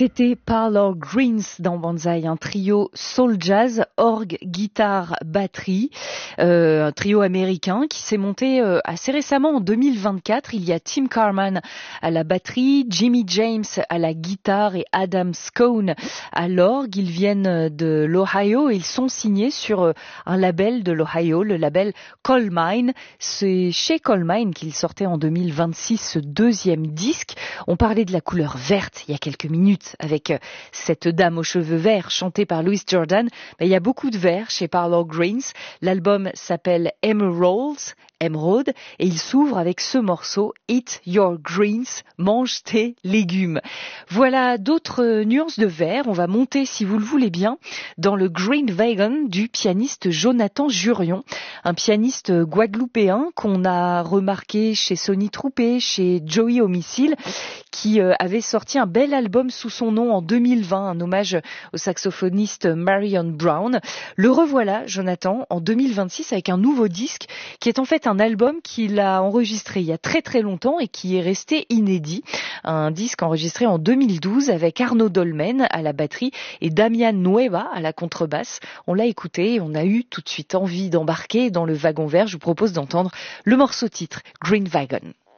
C'était Parlour Greens dans Banzai, un trio soul jazz, orgue, guitare, batterie, un trio américain qui s'est monté assez récemment en 2024. Il y a Tim Carman à la batterie, Jimmy James à la guitare et Adam Scone à l'orgue. Ils viennent de l'Ohio et ils sont signés sur un label de l'Ohio, le label Coal Mine. C'est chez Coal Mine qu'ils sortaient en 2026 ce deuxième disque. On parlait de la couleur verte il y a quelques minutes avec cette dame aux cheveux verts chantée par Louis Jordan. Il y a beaucoup de vert chez Parlour Greens. L'album s'appelle Emerald, et il s'ouvre avec ce morceau Eat Your Greens, mange tes légumes. Voilà d'autres nuances de vert. On va monter, si vous le voulez bien, dans le Green Wagon du pianiste Jonathan Jurion, un pianiste guadeloupéen qu'on a remarqué chez Sonny Troupé, chez Joey Homicile, qui avait sorti un bel album sous son nom en 2020, un hommage au saxophoniste Marion Brown. Le revoilà, Jonathan, en 2026 avec un nouveau disque qui est en fait un album qu'il a enregistré il y a très très longtemps et qui est resté inédit. Un disque enregistré en 2012 avec Arnaud Dolmen à la batterie et Damian Nueva à la contrebasse. On l'a écouté et on a eu tout de suite envie d'embarquer dans le wagon vert. Je vous propose d'entendre le morceau titre Green Wagon.